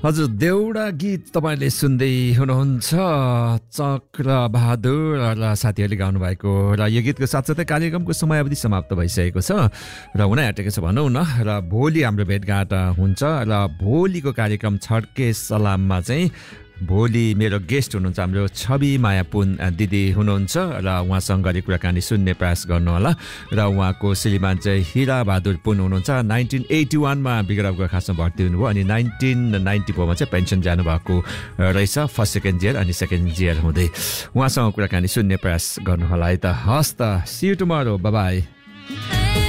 हजुर देउडा गीत तपाईँले सुन्दै हुनुहुन्छ चक्र बहादुर र साथीहरूले गाउनु भएको र यो गीतको साथसाथै कार्यक्रमको समयावधि समाप्त भइसकेको छ र हुन आँटेको छ भनौँ न र भोलि हाम्रो भेटघाट हुन्छ र भोलिको कार्यक्रम छड्के सलाममा चाहिँ भोलि मेरो गेस्ट हुनुहुन्छ हाम्रो छवि माया पुन दिदी हुनुहुन्छ र उहाँसँग गरी कुराकानी सुन्ने प्रयास गर्नुहोला र उहाँको श्रीमान चाहिँ हिरा बहादुर पुन हुनुहुन्छ 1981मा बिगडप गोर्खासमा भर्ती हुनुभयो अनि 1994मा चाहिँ पेन्सन जानुभएको रहेछ फर्स्ट सेकेन्ड इयर अनि सेकेन्ड इयर हुँदै उहाँसँग कुराकानी सुन्ने प्रयास गर्नुहोला है त हस् त C you tomorrow bye bye